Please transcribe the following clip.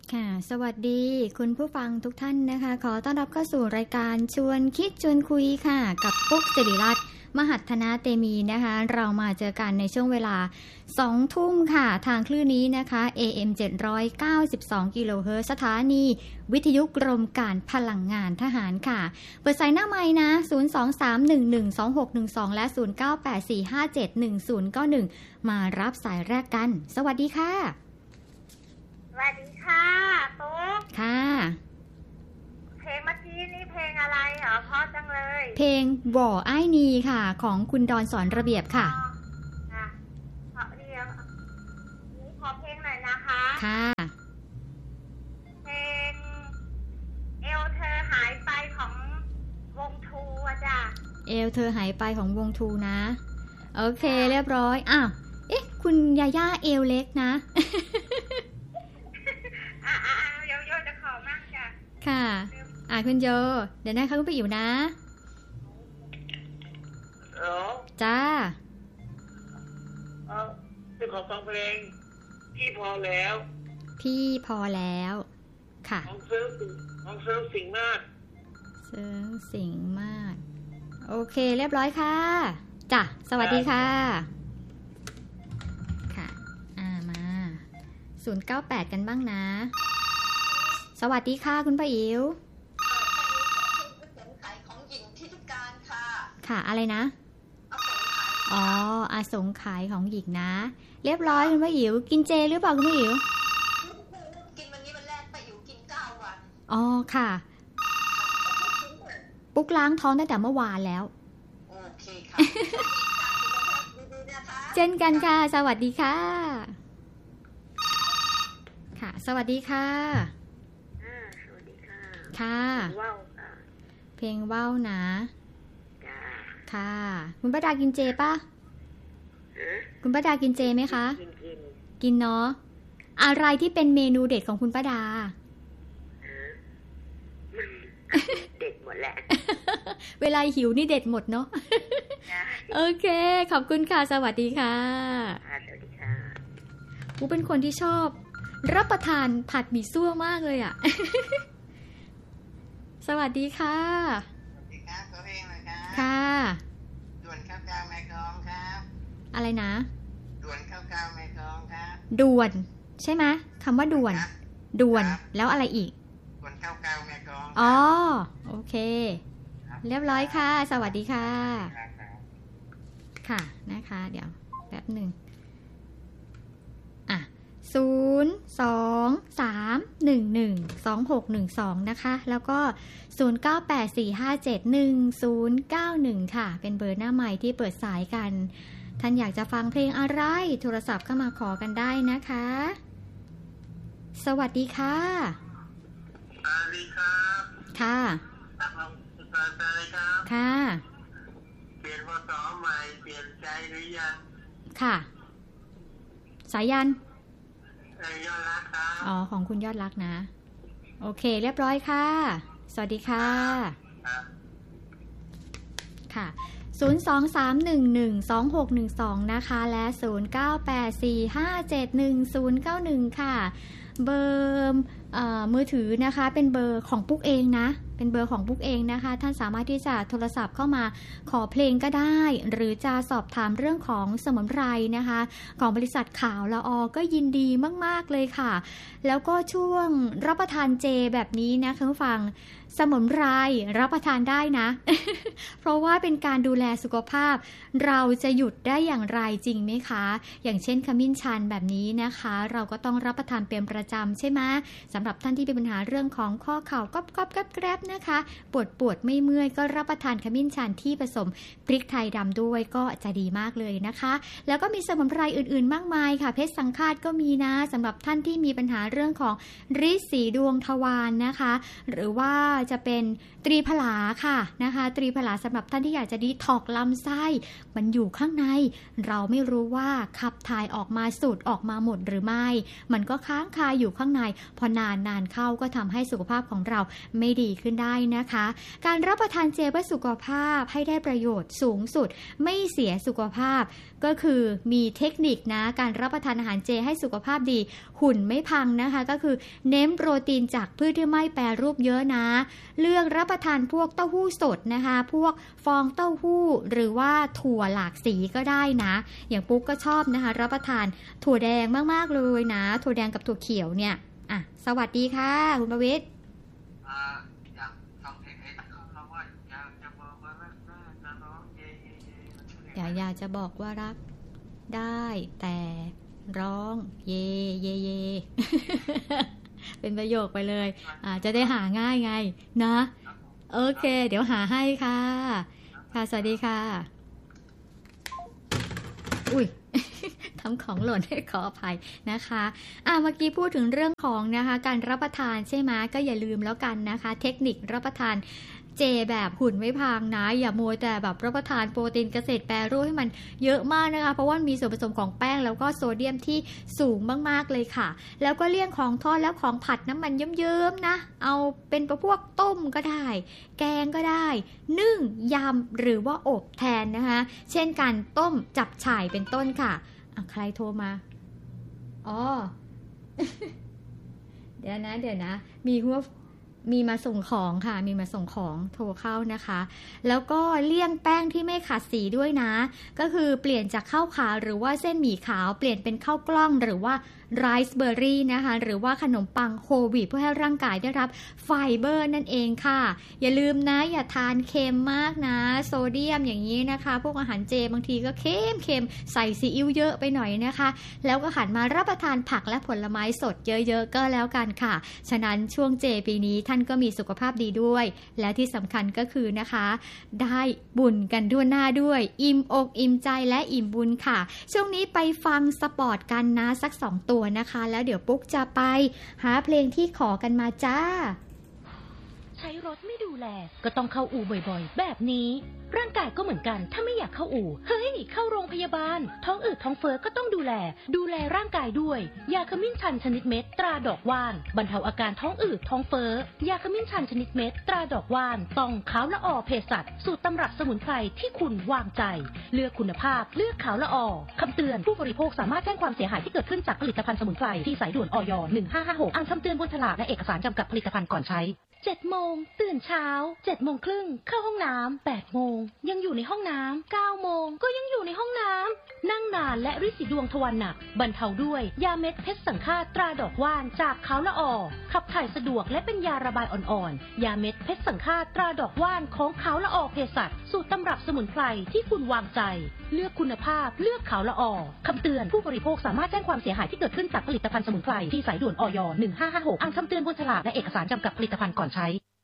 ค่ะสวัสดีคุณผู้ฟังทุกท่านนะคะขอต้อนรับเข้าสู่รายการชวนคิดชวนคุยค่ะกับปุ๊กสิริรัตน์มหัฒนาเตมีนะคะเรามาเจอกันในช่วงเวลา2 ทุ่มค่ะทางคลื่นนี้นะคะ AM 792 กิโลเฮิรตซ์สถานีวิทยุกรมการพลังงานทหารค่ะเปิดสายหน้าไมค์นะ023112612และ0984571091มารับสายแรกกันสวัสดีค่ะสวัสดีค่ะตุ๊กค่ะเพลงเมื่อกี้นี่เพลงอะไรเหรอเพราะจังเลยเพลงบ่อไอ้นีค่ะของคุณดอนสอนระเบียบค่ะเพราะเดียวนี่ขอเพลงหน่อยนะคะค่ะเพลงเอวเธอหายไปของวงทูอะจ้ะเอวเธอหายไปของวงทูนะโอเคเรียบร้อยอ้าวเอ๊ะคุณยาย่าเอวเล็กนะโยจะขอมั่งจ้ะค่ะคุณโยเดี๋ยวนะคะคุณไปอยู่นะจ้าจะขอฟังเพลงพี่พอแล้วพี่พอแล้วค่ะของเซิร์ฟสิ่งมากเซิร์ฟสิ่งมากโอเคเรียบร้อยค่ะจ้ะสวัสดีค่ะค่ะมา098กันบ้างนะสวัสดีค่ะคุณป้าอิ๋วค่ะอะไรนะอาสงขายของหญิงนะเรียบร้อยคุณป้าอิ๋วกินเจหรือเปล่าคุณป้าอิ๋วกินวันนี้วันแรกป้าอิ๋วกิน9 วันค่ะปุ๊กล้างท้องตั้งแต่เมื่อวานแล้วโอเคค่ะเช่นกันค่ะสวัสดีค่ะค่ะสวัสดีค่ะสวัสดีค่ะค่ะเพลงว่าวนะค่ะคุณป้าดากินเจป่ะคุณป้าดากินเจไหมคะกินเนาะอะไรที่เป็นเมนูเด็ดของคุณป้าดาเด็ดหมดแหละเวลาหิวนี่เด็ดหมดเนาะโอเคขอบคุณค่ะสวัสดีค่ะสวัสดีค่ะกูเป็นคนที่ชอบรับประทานผัดหมี่ซั่วมากเลยอ่ะสวัสดีค่ะค่ะด่วนข้าวกลางแม่กลองครับอะไรนะด่วนข้าวกลางแม่กลองครับด่วนใช่ไหมคำว่าด่วนแล้วอะไรอีกด่วนข้าวกลางแม่กลองโอเคเรียบร้อยค่ะสวัสดีค่ะค่ะนะคะเดี๋ยวแป๊บหนึ่ง023112612นะคะแล้วก็0984571091ค่ะเป็นเบอร์หน้าใหม่ที่เปิดสายกันท่านอยากจะฟังเพลงอะไรโทรศัพท์เข้ามาขอกันได้นะคะสวัสดีค่ะสวัสดีครับค่ะค่ะเปลี่ยนพศใหม่เปลี่ยนใจหรือยังค่ะสายันยอดรักครับของคุณยอดรักนะโอเคเรียบร้อยค่ะสวัสดีค่ะค่ะ023112612นะคะและ0984571091ค่ะเบอร์มือถือนะคะเป็นเบอร์ของปุ๊กเองนะเป็นเบอร์ของปุ๊กเองนะคะท่านสามารถที่จะโทรศัพท์เข้ามาขอเพลงก็ได้หรือจะสอบถามเรื่องของสมุนไพรนะคะของบริษัทข่าวละอก็ยินดีมากๆเลยค่ะแล้วก็ช่วงรับประทานเจแบบนี้นะคุณผู้ฟังสมุนไพรรับประทานได้นะ เพราะว่าเป็นการดูแลสุขภาพเราจะหยุดได้อย่างไรจริงไหมคะอย่างเช่นขมิ้นชันแบบนี้นะคะเราก็ต้องรับประทานเป็นประจำใช่ไหมสำหรับท่านที่มีปัญหาเรื่องของข้อเข่าก๊อบแกรบนะคะปวดไม่เมื่อยก็รับประทานขมิ้นชันที่ผสมพริกไทยดำด้วยก็จะดีมากเลยนะคะแล้วก็มีสมุนไพรอื่นๆมากมายค่ะเพชรสังฆาตก็มีนะสำหรับท่านที่มีปัญหาเรื่องของฤทธิ์สีดวงทวารนะคะหรือว่าจะเป็นตรีผลาค่ะนะคะตรีผลาสำหรับท่านที่อยากจะดีท็อกลำไส้มันอยู่ข้างในเราไม่รู้ว่าขับถ่ายออกมาสูดออกมาหมดหรือไม่มันก็ค้างคาอยู่ข้างในพอนานเข้าก็ทำให้สุขภาพของเราไม่ดีขึ้นได้นะคะ การรับประทานเจเพื่อสุขภาพให้ได้ประโยชน์สูงสุดไม่เสียสุขภาพก็คือมีเทคนิคนะการรับประทานอาหารเจให้สุขภาพดีหุ่นไม่พังนะคะก็คือเน้นโปรตีนจากพืชที่ไม่แปรรูปเยอะนะเลือกรับประทานพวกเต้าหู้สดนะคะพวกฟองเต้าหู้หรือว่าถั่วหลากสีก็ได้นะอย่างปุ๊กก็ชอบนะคะรับประทานถั่วแดงมากๆเลยนะถั่วแดงกับถั่วเขียวเนี่ยอ่ะสวัสดีค่ะคุณประวิตรอยากฟังเพลงเขาว่าอยากจะบอกว่ารักนะจะร้องเย่เย่เย่อยากจะบอกว่ารักได้แต่ร้องเย่เย่เย่ เป็นประโยคไปเลยจะได้หาง่ายไงนะโอเคเดี๋ยวหาให้ค่ะค่ะสวัสดีค่ะอุ้ย ทำของหล่นให้ขออภัยนะคะเมื่อกี้พูดถึงเรื่องของนะคะการรับประทานใช่ไหมก็อย่าลืมแล้วกันนะคะเทคนิครับประทานเจแบบหุ่นไม่พังนะอย่ามัวแต่แบบรับประทานโปรตีนเกษตรแปรรูปให้มันเยอะมากนะคะเพราะว่ามีส่วนผสมของแป้งแล้วก็โซเดียมที่สูงมากๆเลยค่ะแล้วก็เลี่ยงของทอดแล้วของผัดน้ำมันเยิ้มๆนะเอาเป็นพวกต้มก็ได้แกงก็ได้นึ่งยำหรือว่าอบแทนนะคะเช่นการต้มจับฉ่ายเป็นต้นค่ะใครโทรมาอ๋อ เดี๋ยวนะมีมาส่งของค่ะมีมาส่งของโทรเข้านะคะแล้วก็เลี่ยงแป้งที่ไม่ขัดสีด้วยนะก็คือเปลี่ยนจากข้าวขาวหรือว่าเส้นหมี่ขาวเปลี่ยนเป็นข้าวกล้องหรือว่าไรซ์เบอร์รี่นะคะหรือว่าขนมปังโฮลวีตเพื่อให้ร่างกายได้รับไฟเบอร์นั่นเองค่ะอย่าลืมนะอย่าทานเค็มมากนะโซเดียมอย่างนี้นะคะพวกอาหารเจบางทีก็เค็มใส่ซีอิ๊วเยอะไปหน่อยนะคะแล้วก็หันมารับประทานผักและผลไม้สดเยอะๆก็แล้วกันค่ะฉะนั้นช่วงเจปีนี้ท่านก็มีสุขภาพดีด้วยและที่สำคัญก็คือนะคะได้บุญกันทั่วหน้าด้วยอิ่มอกอิ่มใจและอิ่มบุญค่ะช่วงนี้ไปฟังสปอร์ตกันนะสัก2 ตัวนะคะแล้วเดี๋ยวปุ๊กจะไปหาเพลงที่ขอกันมาจ้าใช้รถไม่ดูแลก็ต้องเข้าอู่บ่อยๆแบบนี้ร่างกายก็เหมือนกันถ้าไม่อยากเข้าอู่เฮ้ยเข้าโรงพยาบาลท้องอืดท้องเฟ้อก็ต้องดูแลร่างกายด้วยยาขมิ้นชันชนิดเม็ดตราดอกว่านบรรเทาอาการท้องอืดท้องเฟ้อยาขมิ้นชันชนิดเม็ดตราดอกว่านต้องขาวละออเภสัชสูตรตำรับสมุนไพรที่คุณวางใจเลือกคุณภาพเลือกขาวละออคำเตือนผู้บริโภคสามารถแจ้งความเสียหายที่เกิดขึ้นจากผลิตภัณฑ์สมุนไพรที่สายด่วนอย 1556อ่านคำเตือนบนฉลากและเอกสารกำกับผลิตภัณฑ์ก่อนใช้7 โมงตื่นเช้า7 โมงครึ่งเข้าห้องน้ำ8 โมงยังอยู่ในห้องน้ำ9 โมงก็ยังอยู่ในห้องน้ำนั่งนานและริดสีดวงทวารหนักบรรเทาด้วยยาเม็ดเพชรสังฆาตตราดอกว่านจากขาวละออขับถ่ายสะดวกและเป็นยาระบายอ่อนๆยาเม็ดเพชรสังฆาตตราดอกว่านของขาวละออเภสัชสูตรตำรับสมุนไพรที่คุณวางใจเลือกคุณภาพเลือกขาวละออคำเตือนผู้บริโภคสามารถแจ้งความเสียหายที่เกิดขึ้นจากผลิตภัณฑ์สมุนไพรที่สายด่วนอย 1556อ่านคำเตือนบนฉลากและเอกสารกำกับผลิตภัณฑ์ก่อนใช้